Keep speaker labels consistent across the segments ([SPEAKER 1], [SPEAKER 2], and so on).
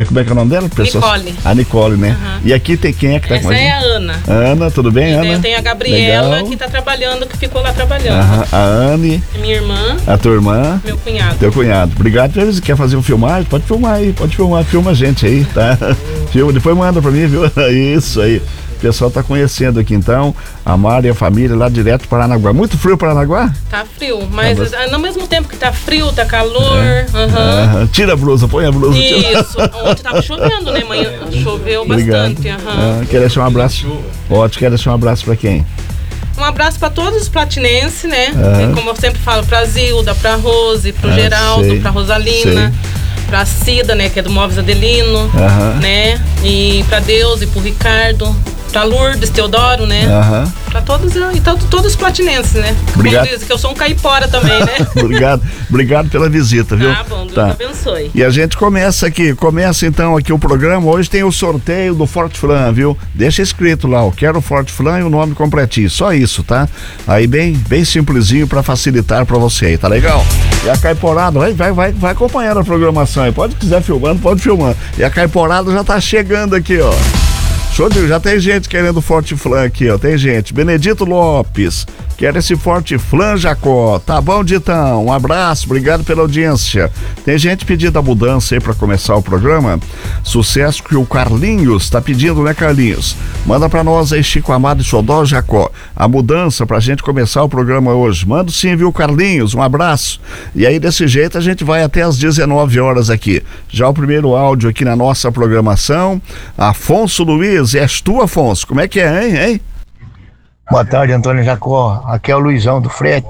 [SPEAKER 1] como é que é o nome dela?
[SPEAKER 2] Nicole.
[SPEAKER 1] A Nicole, né? E aqui tem quem é que tá com a gente?
[SPEAKER 2] Essa é a Ana.
[SPEAKER 1] Ana, tudo bem, Ana?
[SPEAKER 2] Eu tenho a Gabriela,
[SPEAKER 1] legal,
[SPEAKER 2] que tá trabalhando, que ficou lá trabalhando.
[SPEAKER 1] A Anne.
[SPEAKER 2] Minha irmã.
[SPEAKER 1] A tua irmã.
[SPEAKER 2] Meu cunhado.
[SPEAKER 1] Teu cunhado. Obrigado. Se quer fazer um filmagem, pode filmar aí, filma a gente aí, tá? Filma, depois manda pra mim, viu? Isso aí. O pessoal tá conhecendo aqui então, a Mari e a família lá direto para Paranaguá. Muito frio Paranaguá?
[SPEAKER 2] Tá frio, mas no mesmo tempo que tá frio, tá calor.
[SPEAKER 1] Tira a blusa, põe a blusa.
[SPEAKER 2] Isso, ontem tava chovendo, né, manhã? Choveu bastante.
[SPEAKER 1] Quer deixar um abraço? Ótimo, quer deixar um abraço pra quem?
[SPEAKER 2] Um abraço para todos os platinenses, né? Como eu sempre falo, pra Zilda, pra Rose, pro Geraldo, pra Rosalina, pra Cida, né? Que é do Móveis Adelino, né? E pra Deus e pro Ricardo, pra Lourdes, Teodoro, né? Pra todos, e todos os platinenses, né?
[SPEAKER 1] Obrigado.
[SPEAKER 2] Como diz, que eu sou um caipora também, né?
[SPEAKER 1] Obrigado pela visita, viu?
[SPEAKER 2] Tá bom, Deus abençoe.
[SPEAKER 1] E a gente começa então aqui o programa. Hoje tem o sorteio do Forte Flan, viu? Deixa escrito lá, ó, quero o Forte Flan e o nome completinho, só isso, tá? Aí bem simplesinho pra facilitar pra você aí, tá legal? E a Caiporada, vai acompanhando a programação aí, pode quiser filmando, pode filmar. E a Caiporada já tá chegando aqui, ó. Já tem gente querendo Forte Flan aqui, ó. Tem gente. Benedito Lopes, quer esse Forte Flan, Jacó. Tá bom, Ditão. Um abraço, obrigado pela audiência. Tem gente pedindo a mudança aí pra começar o programa. Sucesso que o Carlinhos tá pedindo, né, Carlinhos? Manda pra nós aí, Chico Amado e Xodó, Jacó. A mudança pra gente começar o programa hoje. Manda sim, viu, Carlinhos? Um abraço. E aí, desse jeito, a gente vai até às 19 horas aqui. Já o primeiro áudio aqui na nossa programação. Afonso Luiz. És tu, Afonso? Como é que é, hein?
[SPEAKER 3] Boa tarde, Antônio Jacó. Aqui é o Luizão do Frete,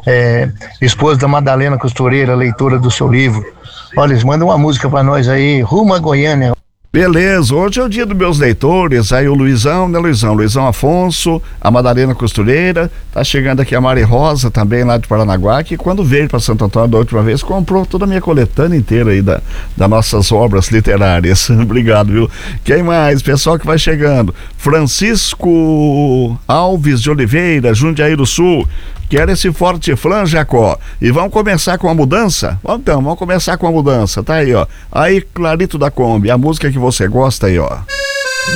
[SPEAKER 3] esposo da Madalena Costureira, leitora do seu livro. Olha, eles mandam uma música pra nós aí, rumo a Goiânia.
[SPEAKER 1] Beleza, hoje é o dia dos meus leitores, aí o Luizão, né, Luizão Afonso, a Madalena Costureira, tá chegando aqui a Mari Rosa também lá de Paranaguá, que quando veio para Santo Antônio da última vez, comprou toda a minha coletânea inteira aí das nossas obras literárias. Obrigado, viu? Quem mais? Pessoal que vai chegando, Francisco Alves de Oliveira, Jundiaí do Sul, quer esse Forte Flan, Jacó. E vamos começar com a mudança? Vamos começar com a mudança, tá aí, ó. Aí, Clarito da Kombi, a música que você gosta aí, ó.